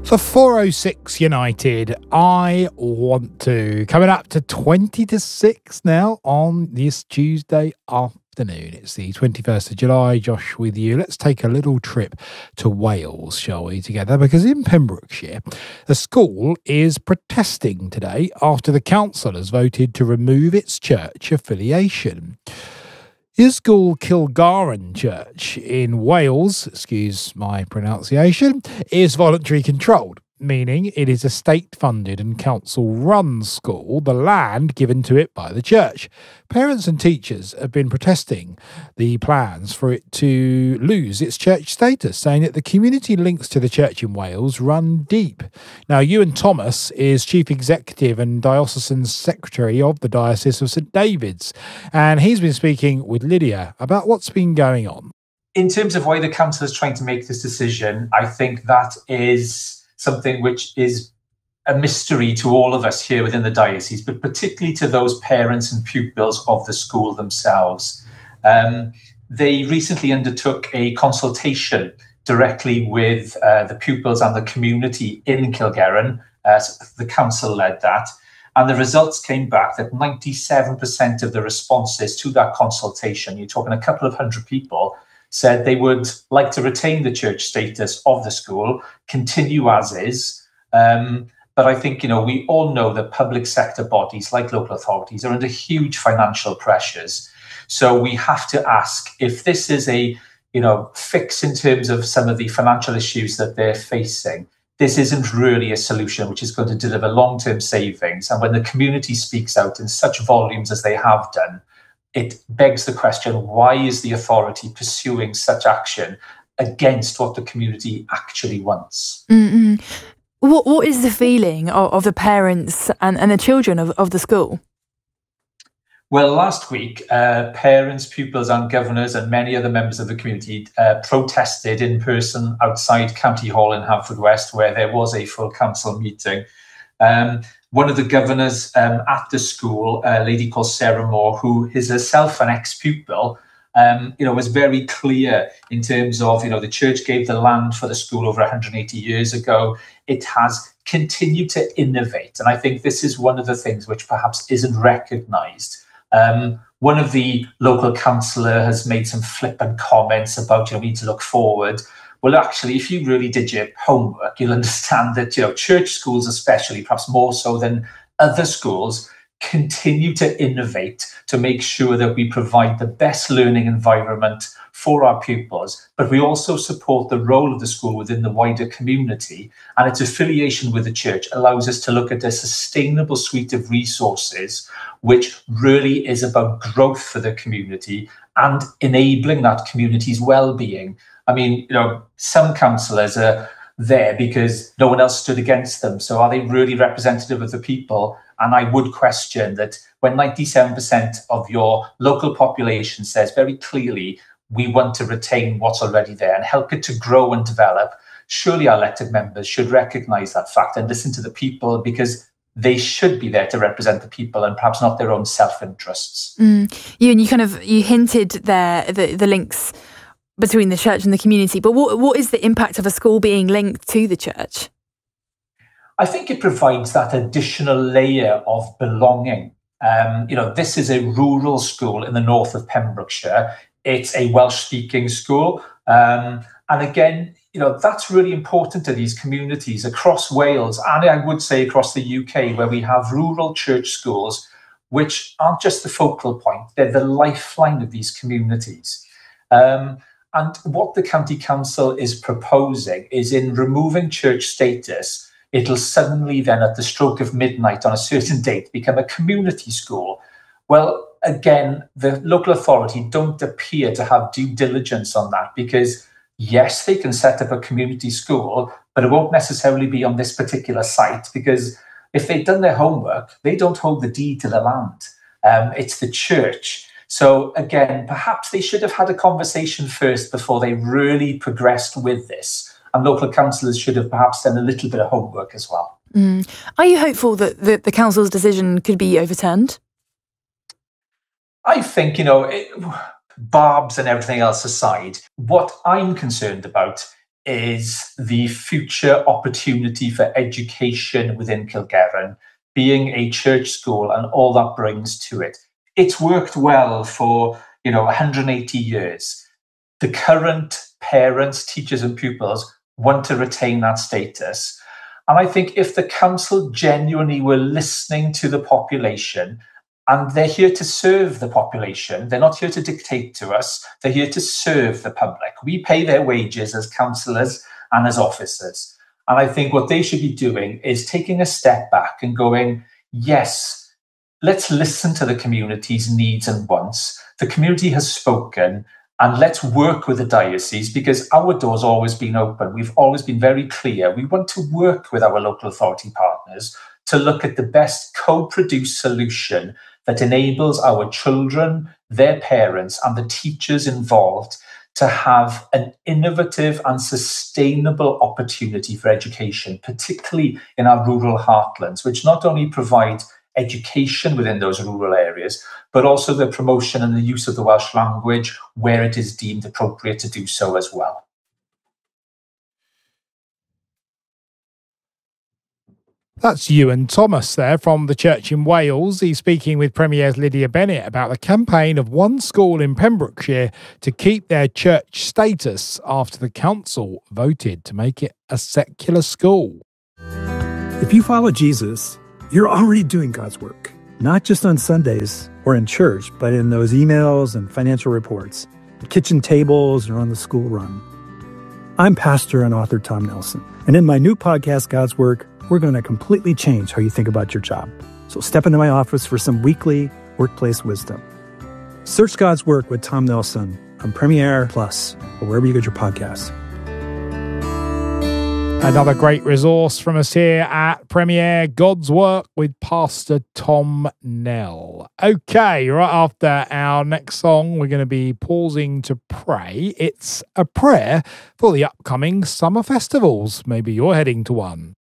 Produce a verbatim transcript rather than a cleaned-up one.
For four oh six United, I Want To. Coming up to twenty to six now on this Tuesday afternoon. It's the twenty-first of July. Josh with you. Let's take a little trip to Wales, shall we, together? Because in Pembrokeshire, the school is protesting today after the council has voted to remove its church affiliation. Ysgol Kilgarran Church in Wales, excuse my pronunciation, is voluntary controlled, meaning it is a state-funded and council-run school, the land given to it by the church. Parents and teachers have been protesting the plans for it to lose its church status, saying that the community links to the church in Wales run deep. Now, Ewan Thomas is Chief Executive and Diocesan Secretary of the Diocese of St David's, and he's been speaking with Lydia about what's been going on. In terms of why the council is trying to make this decision, I think that is something which is a mystery to all of us here within the diocese, but particularly to those parents and pupils of the school themselves. Um, they recently undertook a consultation directly with uh, the pupils and the community in Kilgarran. Uh, so the council led that. And the results came back that ninety-seven percent of the responses to that consultation, you're talking a couple of hundred people, said they would like to retain the church status of the school, continue as is. Um, but I think, you know, we all know that public sector bodies like local authorities are under huge financial pressures. So we have to ask if this is a, you know, fix in terms of some of the financial issues that they're facing. This isn't really a solution which is going to deliver long-term savings. And when the community speaks out in such volumes as they have done, it begs the question, why is the authority pursuing such action against what the community actually wants? Mm-mm. What What is the feeling of, of the parents and, and the children of, of the school? Well, last week, uh, parents, pupils and governors and many other members of the community uh, protested in person outside County Hall in Haverfordwest, where there was a full council meeting. Um, One of the governors um, at the school, a lady called Sarah Moore, who is herself an ex-pupil, um, you know, was very clear in terms of, you know, the church gave the land for the school over one hundred eighty years ago. It has continued to innovate. And I think this is one of the things which perhaps isn't recognised. Um, one of the local councillor has made some flippant comments about, you know, we need to look forward. Well, actually, if you really did your homework, you'll understand that, you know, church schools especially, perhaps more so than other schools, continue to innovate to make sure that we provide the best learning environment for our pupils, but we also support the role of the school within the wider community, and its affiliation with the church allows us to look at a sustainable suite of resources, which really is about growth for the community and enabling that community's well-being. I mean, you know, some councillors are there because no one else stood against them. So are they really representative of the people? And I would question that when ninety-seven percent of your local population says very clearly, we want to retain what's already there and help it to grow and develop, surely our elected members should recognise that fact and listen to the people, because they should be there to represent the people and perhaps not their own self-interests. Mm. You and you kind of, you hinted there the, the links between the church and the community, but what what is the impact of a school being linked to the church? I think it provides that additional layer of belonging. Um, you know, this is a rural school in the north of Pembrokeshire. It's a Welsh-speaking school. Um, and again, you know, that's really important to these communities across Wales, and I would say across the U K, where we have rural church schools, which aren't just the focal point, they're the lifeline of these communities. Um, And what the County Council is proposing is, in removing church status, it'll suddenly then, at the stroke of midnight on a certain date, become a community school. Well, again, the local authority don't appear to have due diligence on that, because yes, they can set up a community school, but it won't necessarily be on this particular site, because if they've done their homework, they don't hold the deed to the land. Um, it's the church. So again, perhaps they should have had a conversation first before they really progressed with this. And local councillors should have perhaps done a little bit of homework as well. Mm. Are you hopeful that the, the council's decision could be overturned? I think, you know, it, barbs and everything else aside, what I'm concerned about is the future opportunity for education within Kilgerran, being a church school and all that brings to it. It's worked well for, you know, one hundred eighty years. The current parents, teachers and pupils want to retain that status. And I think if the council genuinely were listening to the population, and they're here to serve the population, they're not here to dictate to us, they're here to serve the public. We pay their wages as councillors and as officers. And I think what they should be doing is taking a step back and going, yes, let's listen to the community's needs and wants. The community has spoken, and let's work with the diocese, because our door's always been open. We've always been very clear. We want to work with our local authority partners to look at the best co-produced solution that enables our children, their parents, and the teachers involved to have an innovative and sustainable opportunity for education, particularly in our rural heartlands, which not only provide education within those rural areas, but also the promotion and the use of the Welsh language where it is deemed appropriate to do so as well. That's Ewan Thomas there from the church in Wales. He's speaking with Premier's Lydia Bennett about the campaign of one school in Pembrokeshire to keep their church status after the council voted to make it a secular school. If you follow Jesus, you're already doing God's work, not just on Sundays or in church, but in those emails and financial reports, kitchen tables, or on the school run. I'm pastor and author Tom Nelson, and in my new podcast, God's Work, we're going to completely change how you think about your job. So step into my office for some weekly workplace wisdom. Search God's Work with Tom Nelson on Premiere Plus or wherever you get your podcasts. Another great resource from us here at Premiere, God's Work with Pastor Tom Nell. Okay, right after our next song, we're going to be pausing to pray. It's a prayer for the upcoming summer festivals. Maybe you're heading to one.